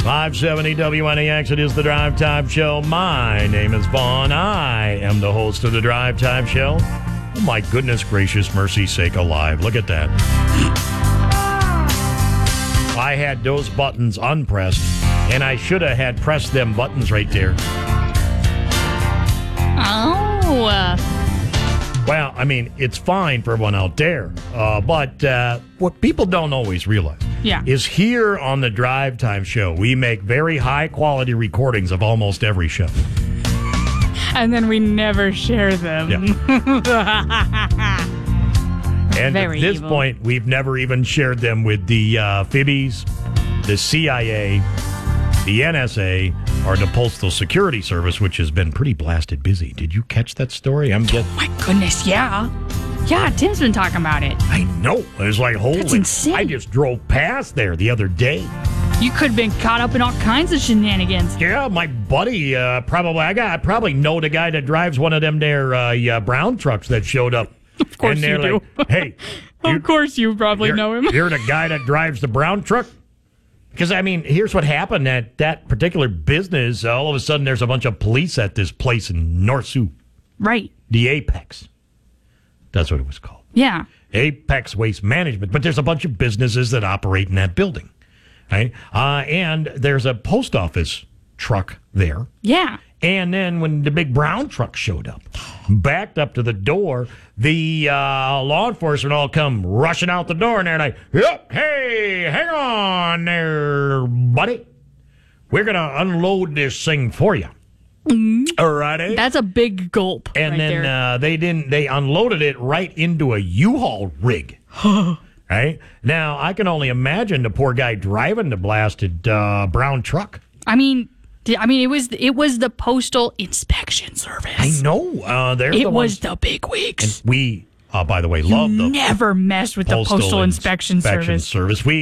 570 WNAX, it is the Drive Time Show. My name is Vaughn. I am the host of the Drive Time Show. Oh, my goodness gracious, mercy sake alive. Look at that. I had those buttons unpressed, and I should have had pressed them buttons right there. Oh. Well, I mean, it's fine for everyone out there, but what people don't always realize is here on the Drive Time Show, we make very high-quality recordings of almost every show. And then we never share them. Yeah. And very at this evil. point, we've never even shared them with the Phoebes, the CIA, the NSA, or the Postal Security Service, which has been pretty blasted busy. Did you catch that story? Oh, my goodness, yeah. Yeah, Tim's been talking about it. I know. It was like, holy... That's insane. I just drove past there the other day. You could have been caught up in all kinds of shenanigans. Yeah, my buddy I probably know the guy that drives one of them there brown trucks that showed up. Of course and they're you like, do. Hey. Of course you probably know him. You're the guy that drives the brown truck? Because, I mean, here's what happened at that particular business. All of a sudden, there's a bunch of police at this place in North Sioux. Right. The Apex. That's what it was called. Yeah. Apex Waste Management. But there's a bunch of businesses that operate in that building. Right? And there's a post office truck there. Yeah. And then when the big brown truck showed up, backed up to the door, the law enforcement all come rushing out the door, and they're like, yep, hey, hang on there, buddy. We're going to unload this thing for you. All righty. That's a big gulp. And right then there. they unloaded it right into a U-Haul rig. Right? Now, I can only imagine the poor guy driving the blasted brown truck. I mean, it was the Postal Inspection Service. I know. It was the big wigs. And we, by the way, love the never mess with the Postal Inspection Service. We